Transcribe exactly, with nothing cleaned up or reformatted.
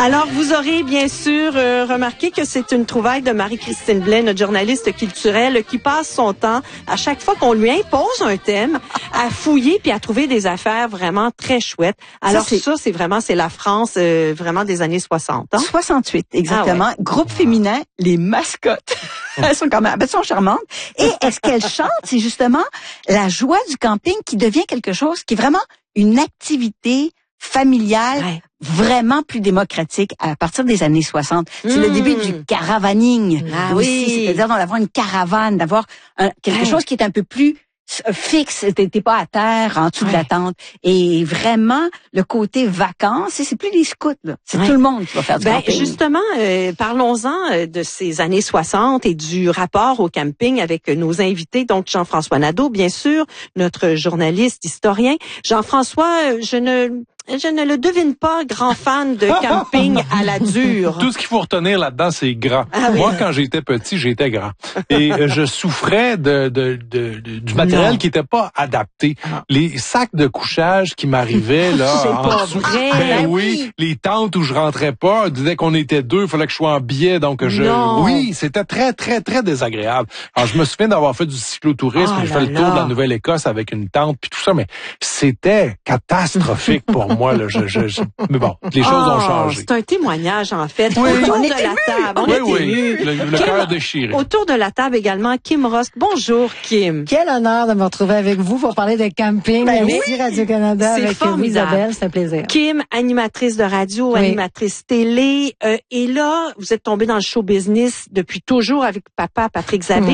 Alors, vous aurez bien sûr euh, remarqué que c'est une trouvaille de Marie-Christine Blais, notre journaliste culturelle, qui passe son temps, à chaque fois qu'on lui impose un thème, à fouiller puis à trouver des affaires vraiment très chouettes. Alors ça, c'est, ça, c'est vraiment, c'est la France euh, vraiment des années soixante. Hein? soixante-huit, exactement. Ah ouais. Groupe féminin, les mascottes. Elles sont quand même, elles sont charmantes. Et est-ce qu'elles chantent? C'est justement la joie du camping qui devient quelque chose qui est vraiment une activité familiale, ouais. vraiment plus démocratique à partir des années soixante. C'est mmh. le début du caravaning ah, aussi, oui. c'est-à-dire d'avoir une caravane, d'avoir un, quelque ouais. chose qui est un peu plus fixe, t'es, t'es pas à terre en dessous ouais. de la tente. Et vraiment, le côté vacances, c'est plus les scouts, là. C'est ouais. tout le monde qui va faire du ben, camping. Justement, euh, parlons-en de ces années soixante et du rapport au camping avec nos invités. Donc, Jean-François Nadeau, bien sûr, notre journaliste, historien. Jean-François, je ne... Je ne le devine pas grand fan de camping à la dure. Tout ce qu'il faut retenir là-dedans, c'est grand. Ah oui. Moi, quand j'étais petit, j'étais grand. Et je souffrais de, de, de, de du matériel non. qui n'était pas adapté. Ah. Les sacs de couchage qui m'arrivaient, là. C'est pas vrai. Ben oui. Les tentes où je rentrais pas, disaient qu'on était deux, il fallait que je sois en billet. Donc, je, non. oui, c'était très, très, très désagréable. Alors, je me souviens d'avoir fait du cyclotourisme. Oh j'ai fait le tour de la Nouvelle-Écosse avec une tente puis tout ça, mais c'était catastrophique pour moi. Moi, là, je, je, je, mais bon, les choses oh, ont changé. C'est un témoignage, en fait. Oui. Autour on de est la ému. table. On oui, est oui. ému. Le, le cœur déchiré. Autour de la table également, Kim Rosk. Bonjour, Kim. Quel honneur de me retrouver avec vous pour parler de camping. Ben Merci oui. Radio-Canada avec vous, Isabelle. C'est un plaisir. Kim, animatrice de radio, oui. animatrice télé. Euh, et là, vous êtes tombée dans le show business depuis toujours avec papa, Patrick Zabé.